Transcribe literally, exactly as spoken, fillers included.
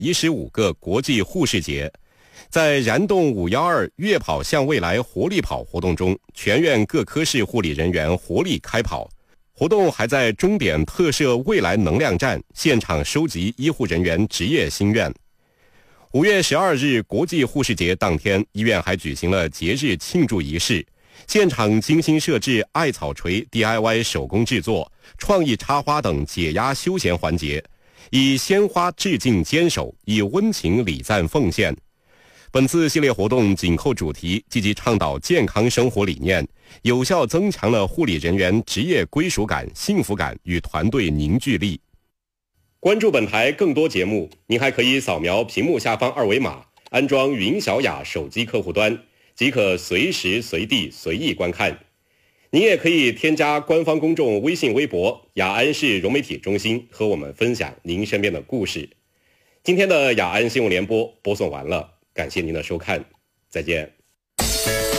一十五个国际护士节。在燃动五一二月跑向未来活力跑活动中，全院各科室护理人员活力开跑。活动还在终点特设未来能量站，现场收集医护人员职业心愿。五月十二日国际护士节当天，医院还举行了节日庆祝仪式，现场精心设置艾草锤 D I Y 手工制作、创意插花等解压休闲环节，以鲜花致敬坚守，以温情礼赞奉献。本次系列活动紧扣主题，积极倡导健康生活理念，有效增强了护理人员职业归属感、幸福感与团队凝聚力。关注本台更多节目，您还可以扫描屏幕下方二维码，安装云小雅手机客户端，即可随时随地随意观看。您也可以添加官方公众微信微博雅安市融媒体中心，和我们分享您身边的故事。今天的雅安新闻联播播送完了，感谢您的收看，再见。